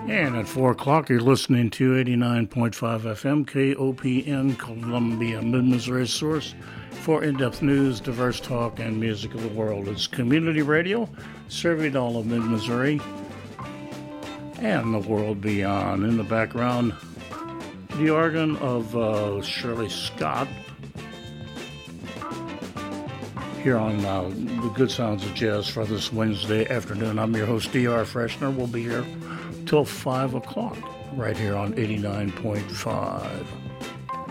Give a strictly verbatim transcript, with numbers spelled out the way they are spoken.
And at four o'clock, you're listening to eighty-nine point five F M, K O P N, Columbia, Mid-Missouri source for in-depth news, diverse talk, and music of the world. It's community radio, serving all of Mid-Missouri and the world beyond. In the background, the organ of uh, Shirley Scott here on uh, the Good Sounds of Jazz for this Wednesday afternoon. I'm your host, D R Freshner. We'll be here till five o'clock right here on eighty-nine point five.